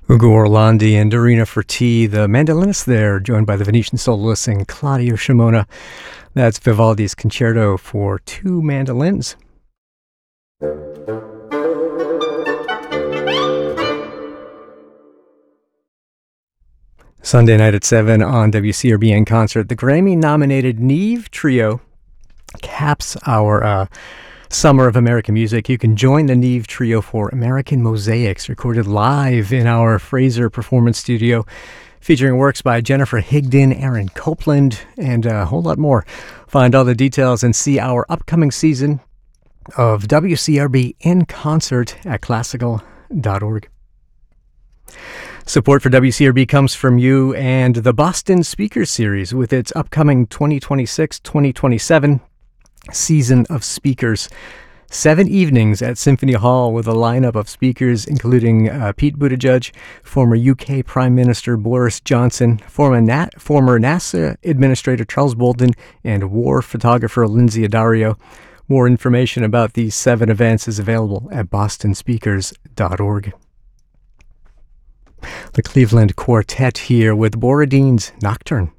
Ugo Orlandi and Dorina Ferti, the mandolinists there, joined by the Venetian soloist and Claudio Scimona. That's Vivaldi's Concerto for Two Mandolins. Sunday night at 7 on WCRB in Concert, the Grammy-nominated Neve Trio caps our Summer of American Music. You can join the Neve Trio for American Mosaics, recorded live in our Fraser Performance Studio, featuring works by Jennifer Higdon, Aaron Copland, and a whole lot more. Find all the details and see our upcoming season of WCRB in Concert at classical.org. Support for WCRB comes from you and the Boston Speakers Series with its upcoming 2026-2027 season of speakers. 7 evenings at Symphony Hall with a lineup of speakers including Pete Buttigieg, former UK Prime Minister Boris Johnson, former NASA Administrator Charles Bolden, and war photographer Lindsay Addario. More information about these 7 events is available at bostonspeakers.org. The Cleveland Quartet here with Borodin's Nocturne.